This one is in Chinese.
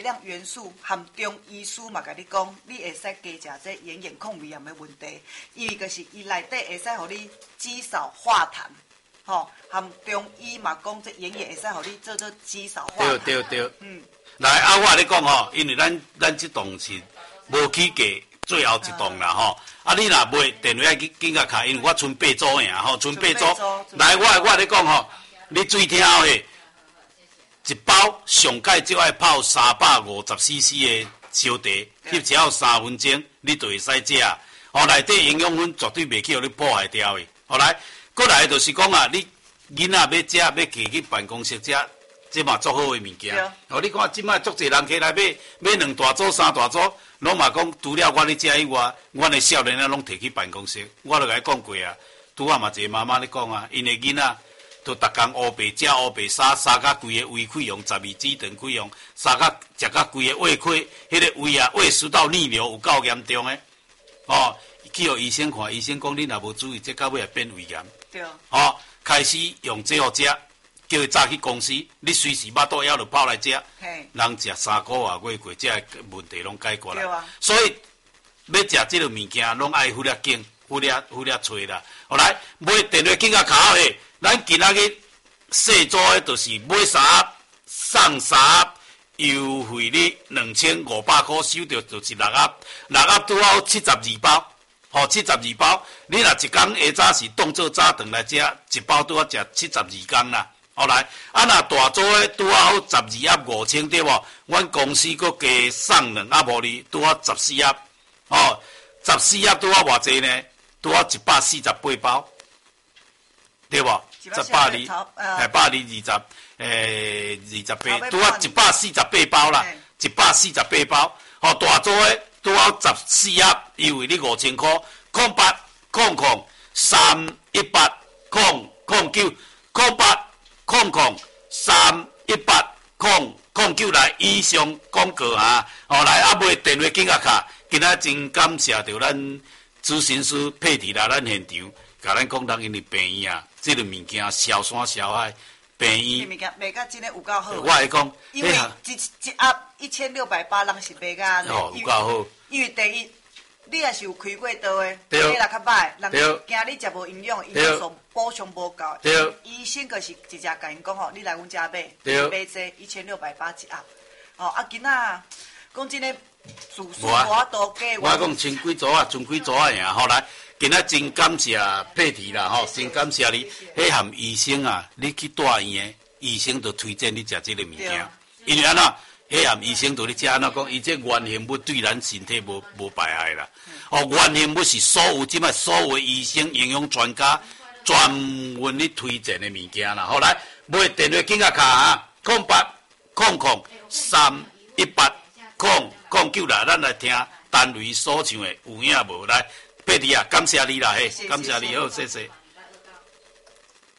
量元素含中医师嘛，甲你讲，你会使加食这眼眼控鼻炎的问题，因为就是伊内底会使互你肌少化痰，吼，含中医嘛讲这眼会使互你做肌少化痰。 对，来啊，我咧讲吼，因为咱这栋是无起价最后一栋啦吼，啊你若买电话去紧甲卡，因为我剩8组尔吼，剩8组，来我咧讲吼，你水听后嘿。一包上盖就爱泡350cc 的烧茶，翕只要3分钟，你就会使食。哦，内底营养分绝对袂去互你破坏掉的。哦，来，过来就是讲啊，你囡仔要食，要摕去办公室食，这嘛足好的物件。哦，你看即摆足侪人起来买2大组、3大组，拢嘛讲除了我咧食以外，阮的少年仔拢摕去办公室。我就甲伊讲过啊，拄仔嘛一个妈妈咧讲啊，因为囡仔。都逐工乌白食乌白杀甲规个胃溃疡，12指肠溃疡，杀甲食甲规个胃溃，迄个胃啊胃食道逆流有够严重诶。哦，去互医生看，医生讲你若无注意，这到尾会变胃炎。 对。 哦，开始用这互食，叫伊早去公司，你随时巴肚枵就跑来食。嘿。人食3个月过，这个问题拢解决啦。对啊。所以要食这个物件，拢爱忽略紧，忽略找啦。后来买电话紧甲卡诶。咱今仔日细组的，就是买3盒送3盒，优惠你2500块，收到就是6盒，6盒拄好72包，吼72包。你若一工下早是当做早顿来食，一包拄好食72工啦。后来啊，若大组的拄好12盒5000对无？阮公司佫加送2盒互你，拄好14盒，哦，14盒拄好偌济呢？拄好148包，对无？120，128，拄啊148包啦，148包。吼，大组的拄好14盒，优惠你5000块。0800-318-009来以上广告啊！哦，来啊，买电话紧甲卡，今仔真感谢着咱咨询师佩蒂来咱现场，甲咱讲当因的病院啊。这个物件小山小海，病院。 物件卖甲真诶有够好。 我会讲， 因为一盒1680，人是卖甲哦有够好。 因为第一，你也是有开过刀诶， 第二啦较歹，人惊你食无营养，营养素补充无够。 对。 医生可是直接甲因讲吼，你来阮遮买，买这1680一盒。哦，啊，今仔讲真诶，自私我多假。 我讲千几组啊，剩几组啊尔，后来。今仔真感谢佩蒂啦吼，真感谢你。迄含医生啊，你去大医院，医生就推荐你食这个物件，因为安怎，迄含医生就咧食安怎讲，伊这原形物对咱身体无败害啦。哦，原形物是所有即摆所有医生、营养专家专门咧推荐的物件啦。后来买电话紧甲卡啊，0800-318-009啦，咱来听单位所唱的有影无来。佩蒂啊，感谢你啦，嘿，感谢你，好，谢谢。